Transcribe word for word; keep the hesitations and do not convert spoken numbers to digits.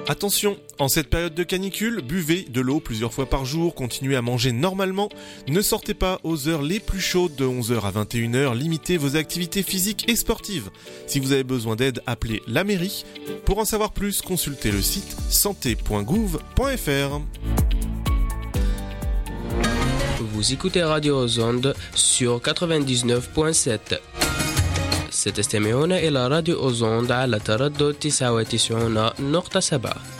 Attention, en cette période de canicule, buvez de l'eau plusieurs fois par jour, continuez à manger normalement, ne sortez pas aux heures les plus chaudes de onze heures à vingt et une heures, limitez vos activités physiques et sportives. Si vous avez besoin d'aide, appelez la mairie. Pour en savoir plus, consultez le site santé point gouv point f r. Vous écoutez Radio Ozonde sur quatre-vingt-dix-neuf point sept. ستستمعون إلى راديو أوزوند على تردد تسعة وتسعين نقطة سبعة.